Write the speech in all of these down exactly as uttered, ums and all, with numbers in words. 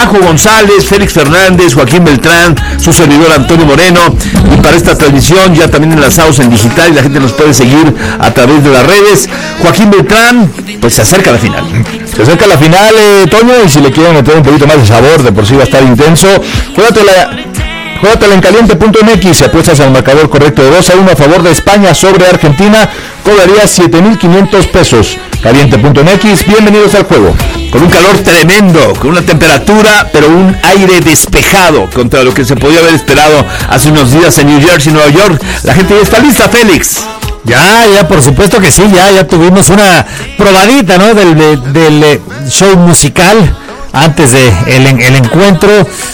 Juanjo González, Félix Fernández, Joaquín Beltrán, su servidor Antonio Moreno, y para esta transmisión ya también enlazados en digital y la gente nos puede seguir a través de las redes. Joaquín Beltrán, pues se acerca a la final. Se acerca a la final, eh, Toño, y si le quieren meter un poquito más de sabor, de por sí va a estar intenso, juégatela, juégatela en caliente punto m x, si apuestas al marcador correcto de dos a uno a favor de España sobre Argentina, cobraría siete mil quinientos pesos. caliente punto m x, bienvenidos al juego. Con un calor tremendo, con una temperatura, pero un aire despejado contra lo que se podía haber esperado hace unos días en New Jersey, Nueva York. La gente ya está lista, Félix. Ya, ya, por supuesto que sí, ya, ya tuvimos una probadita, ¿no? Del, del, del show musical antes de el, el encuentro.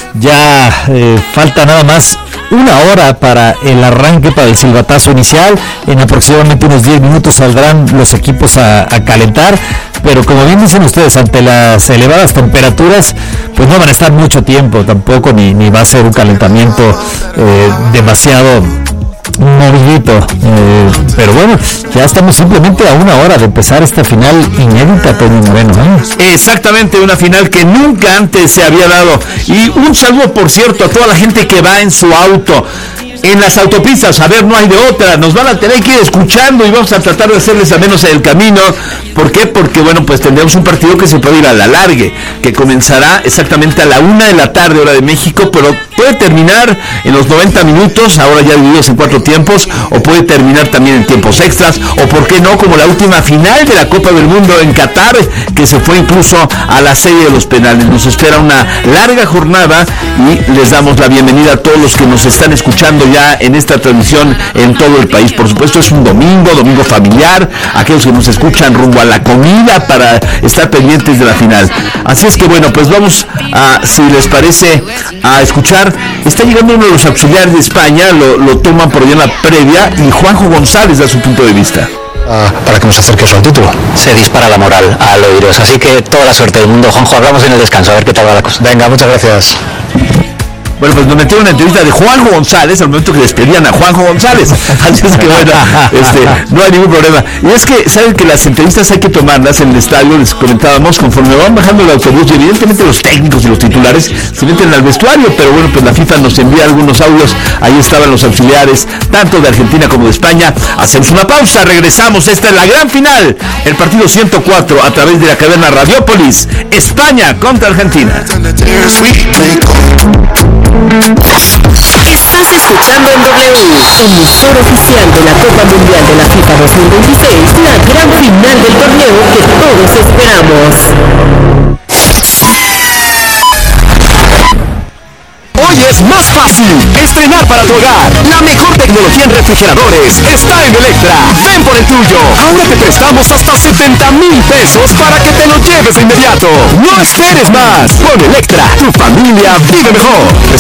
Ya eh, falta nada más una hora para el arranque, para el silbatazo inicial. En aproximadamente unos diez minutos saldrán los equipos a, a calentar, pero como bien dicen ustedes, ante las elevadas temperaturas, pues no van a estar mucho tiempo tampoco, ni, ni va a ser un calentamiento eh, demasiado movidito, eh, pero bueno, ya estamos simplemente a una hora de empezar esta final inédita, Toño Moreno, ¿eh? Exactamente, una final que nunca antes se había dado. Y un saludo, por cierto, a toda la gente que va en su auto en las autopistas. A ver, no hay de otra, nos van a tener que ir escuchando y vamos a tratar de hacerles a menos el camino. ¿Por qué? Porque bueno, pues tendremos un partido que se puede ir a la largue, que comenzará exactamente a la una de la tarde, hora de México, pero puede terminar en los noventa minutos, ahora ya divididos en cuatro tiempos, o puede terminar también en tiempos extras, o por qué no, como la última final de la Copa del Mundo en Qatar, que se fue incluso a la serie de los penales. Nos espera una larga jornada y les damos la bienvenida a todos los que nos están escuchando ya en esta transmisión en todo el país. Por supuesto, es un domingo, domingo familiar, aquellos que nos escuchan rumbo a la comida para estar pendientes de la final. Así es que bueno, pues vamos a, si les parece, a escuchar. Está llegando uno de los auxiliares de España, lo, lo toman por allá en la previa, y Juanjo González da su punto de vista. Ah, para que nos acerques al título. Se dispara la moral al oíros, así que toda la suerte del mundo. Juanjo, hablamos en el descanso, a ver qué tal va la cosa. Venga, muchas gracias. Bueno, pues nos metieron una entrevista de Juanjo González al momento que despedían a Juanjo González. Así es que bueno, este, no hay ningún problema. Y es que, saben que las entrevistas hay que tomarlas en el estadio, les comentábamos, conforme van bajando el autobús, y evidentemente los técnicos y los titulares se meten al vestuario, pero bueno, pues la FIFA nos envía algunos audios, ahí estaban los auxiliares, tanto de Argentina como de España. Hacemos una pausa, regresamos, esta es la gran final, el partido ciento cuatro a través de la cadena Radiopolis, España contra Argentina. Estás escuchando en W, emisor oficial de la Copa Mundial de la FIFA dos mil veintiséis, la gran final del torneo que todos esperamos. Hoy es más fácil estrenar para tu hogar. La mejor tecnología en refrigeradores está en Electra. Ven por el tuyo. Ahora te prestamos hasta setenta mil pesos para que te lo lleves de inmediato. No esperes más. Con Electra, tu familia vive mejor.